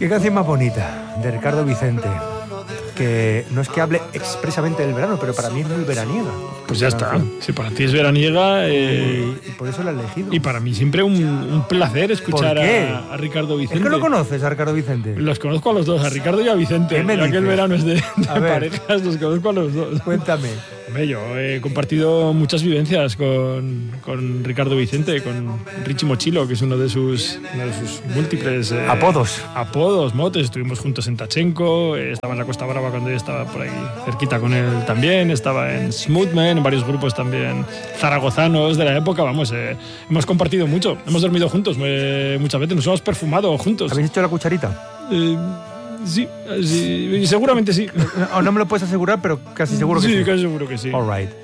Qué canción más bonita, de Ricardo Vicente, que no es que hable expresamente del verano, pero para mí es muy veraniega. Pues ya está, si para ti es veraniega... Y por eso la he elegido. Y para mí siempre un placer escuchar a Ricardo Vicente. ¿Es que lo conoces, a Ricardo Vicente? Los conozco a los dos, a Ricardo y a Vicente. ¿Qué me ya dices? que el verano es de parejas, los conozco a los dos. Cuéntame. Hombre, yo he compartido muchas vivencias con Ricardo Vicente, con Richie Mochilo, que es uno de sus múltiples... Apodos, motes. Estuvimos juntos en Tachenko, estaba en la Costa Brava cuando yo estaba por ahí cerquita con él también, estaba en Smoothman, en varios grupos también zaragozanos de la época, vamos, hemos compartido mucho, hemos dormido juntos muchas veces, nos hemos perfumado juntos. ¿Habéis hecho la cucharita? Sí, seguramente sí. No me lo puedes asegurar, pero casi seguro que sí. Sí, casi seguro que sí. All right.